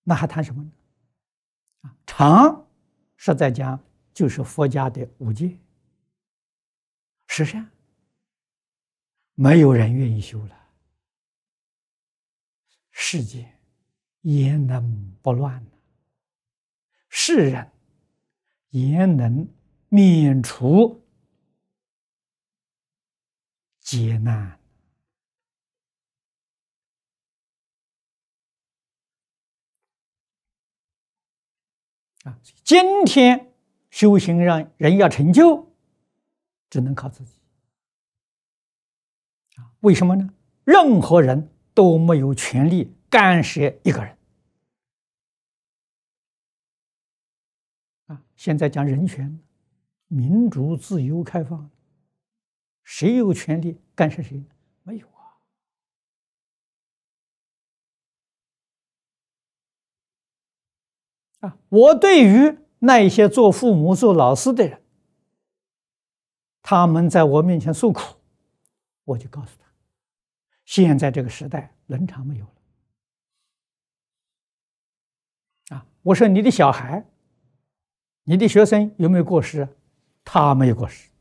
那还谈什么呢？常实在讲，就是佛家的五戒、十善，没有人愿意修了。世界焉能不乱呢？世人焉能免除劫难？今天修行让人要成就，只能靠自己。为什么呢？任何人都没有权利干涉一个人。现在讲人权、民主、自由、开放，谁有权利干涉谁？没有啊！我对于那一些做父母、做老师的人，他们在我面前诉苦，我就告诉他：现在这个时代，伦常没有了。我说你的小孩、你的学生有没有过失？他没有过失。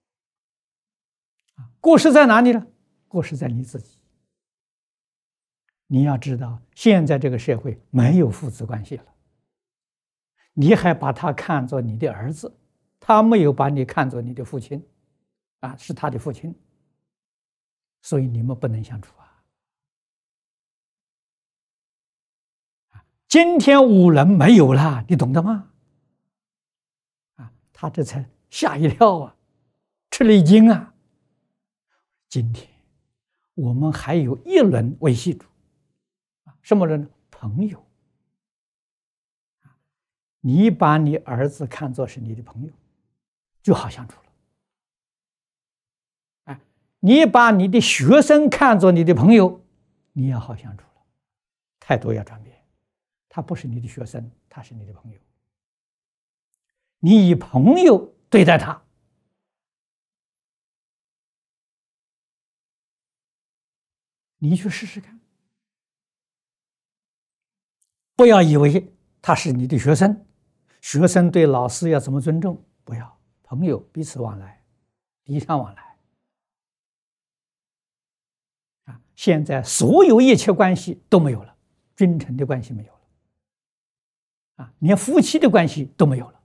过失在哪里呢？过失在你自己。你要知道，现在这个社会没有父子关系了，你还把他看作你的儿子，他没有把你看作你的父亲，是他的父亲，所以你们不能相处今天五伦没有了，你懂得吗？他这才吓一跳吃了一惊今天我们还有一伦维系住，什么人呢？朋友。你把你儿子看作是你的朋友，就好相处了。你把你的学生看作你的朋友，你也好相处了。态度要转变，他不是你的学生，他是你的朋友。你以朋友对待他，你去试试看。不要以为他是你的学生，学生对老师要怎么尊重？不要，朋友彼此往来，礼尚往来。现在所有一切关系都没有了，君臣的关系没有了，连夫妻的关系都没有了。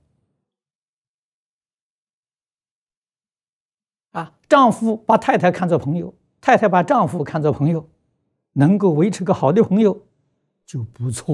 丈夫把太太看作朋友，太太把丈夫看作朋友，能够维持个好的朋友就不错。